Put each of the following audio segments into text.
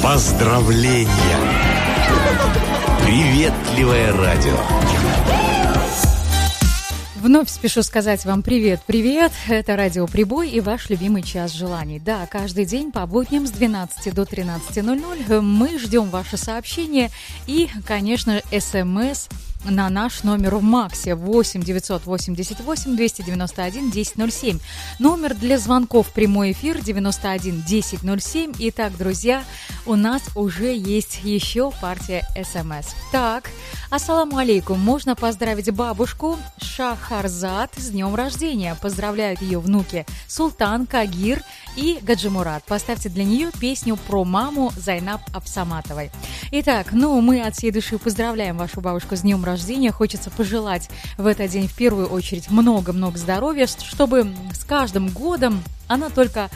Поздравления! Приветливое радио. Вновь спешу сказать вам привет-привет. Это Радио Прибой и ваш любимый час желаний. Да, каждый день по будням с 12 до 13:00 мы ждем ваши сообщения и, конечно, СМС на наш номер в Максе 8 988 291 1007. Номер для звонков в прямой эфир 91 1007. Итак, друзья, у нас уже есть еще партия СМС. Так, ассаламу алейкум. Можно поздравить бабушку Шахарзад с днем рождения. Поздравляют ее внуки Султан, Кагир и Гаджимурат. Поставьте для нее песню про маму Зайнаб Абсаматовой. Итак, мы от всей души поздравляем вашу бабушку с днем рождения. Хочется пожелать в этот день в первую очередь много-много здоровья, чтобы с каждым годом она только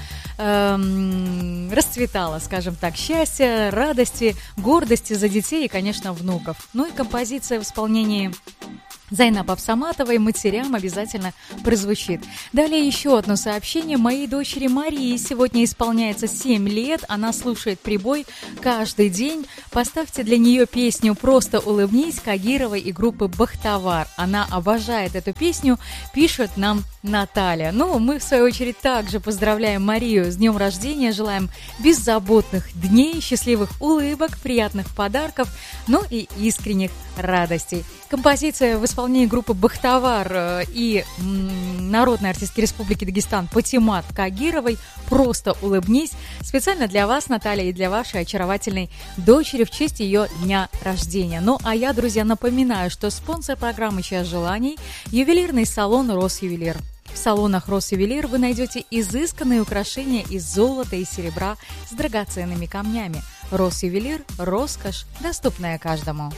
расцветала, скажем так, счастья, радости, гордости за детей и, конечно, внуков. Ну и композиция в исполнении Зайнаб Абсаматовой «Матерям» обязательно прозвучит. Далее еще одно сообщение. Моей дочери Марии сегодня исполняется 7 лет. Она слушает Прибой каждый день. Поставьте для нее песню «Просто улыбнись» Кагировой и группы «Бахтавар». Она обожает эту песню, пишет нам Наталья. Мы, в свою очередь, также поздравляем Марию с днем рождения. Желаем беззаботных дней, счастливых улыбок, приятных подарков, и искренних радостей. Композиция в исполнении группы «Бахтавар» и народной артистки Республики Дагестан Патимат Кагировой «Просто улыбнись». Специально для вас, Наталья, и для вашей очаровательной дочери в честь ее дня рождения. А я, друзья, напоминаю, что спонсор программы «Час желаний» – ювелирный салон «Росювелир». В салонах «Росювелир» вы найдете изысканные украшения из золота и серебра с драгоценными камнями. «Росювелир» – роскошь, доступная каждому.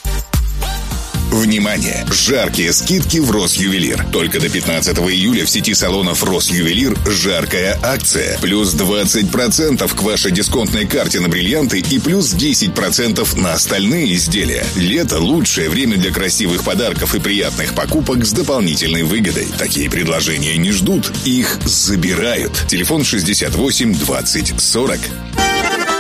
Внимание! Жаркие скидки в Росювелир. Только до 15 июля в сети салонов Росювелир жаркая акция. Плюс 20% к вашей дисконтной карте на бриллианты и плюс 10% на остальные изделия. Лето – лучшее время для красивых подарков и приятных покупок с дополнительной выгодой. Такие предложения не ждут, их забирают. Телефон 68 20 40.